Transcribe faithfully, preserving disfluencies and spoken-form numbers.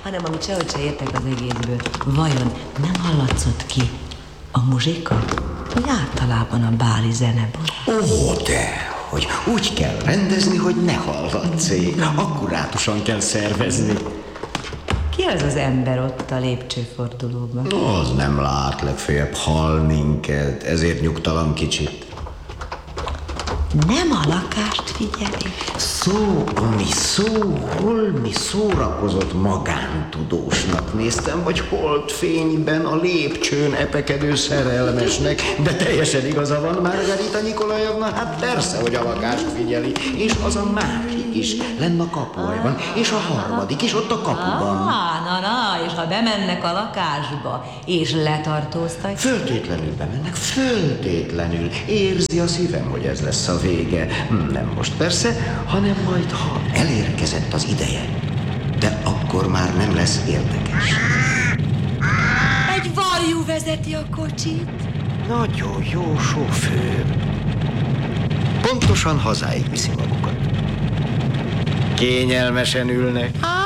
hanem amit sehogy se értek az egészből. Vajon nem hallatszott ki a muzsika? Vagy általában a báli zeneből? Ó, de, hogy úgy kell rendezni, hogy ne hallatszék. Akkurátusan kell szervezni. Ki az az ember ott a lépcsőfordulóban? Az nem lát, legfeljebb hall minket, ezért nyugtalan kicsit. Nem a lakást figyeli. Szó, ami szó, holmi szórakozott magántudósnak néztem, vagy holdfényben a lépcsőn epekedő szerelmesnek, de teljesen igaza van Margarita Nikolajevna, hát persze, hogy a lakást figyeli, és az a másik is, lenn a kapuajban, és a harmadik is ott a kapuban. Ah, na, na, és ha bemennek a lakásba, és letartóztatják? Föltétlenül bemennek, föltétlenül. Érzi a szívem, hogy ez lesz a vége. Nem most persze, hanem majd, ha elérkezett az ideje. De akkor már nem lesz érdekes. Egy varjú vezeti a kocsit. Nagyon jó sofőr. Pontosan hazáig viszi magukat. Kényelmesen ülnek.